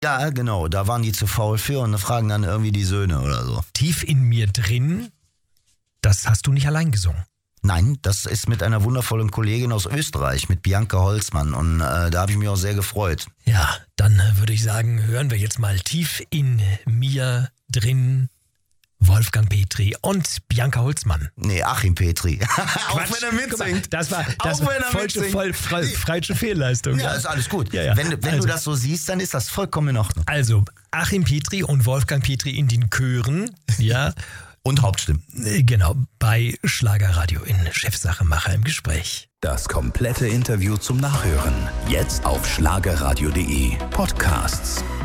Ja, genau, da waren die zu faul für und fragen dann irgendwie die Söhne oder so. Tief in mir drin, das hast du nicht allein gesungen. Nein, das ist mit einer wundervollen Kollegin aus Österreich, mit Bianca Holzmann. Und da habe ich mich auch sehr gefreut. Ja, dann würde ich sagen, hören wir jetzt mal Tief in mir drin Wolfgang Petri und Bianca Holzmann. Nee, Achim Petri. Auch Quatsch. wenn er mitsingt. Das war falsche Fehlleistung. Ja, ist alles gut. Ja. Wenn du das so siehst, dann ist das vollkommen in Ordnung. Also, Achim Petri und Wolfgang Petri in den Chören, ja. Und Hauptstimmen. Genau, bei Schlagerradio in Chefsache Macher im Gespräch. Das komplette Interview zum Nachhören. Jetzt auf schlagerradio.de Podcasts.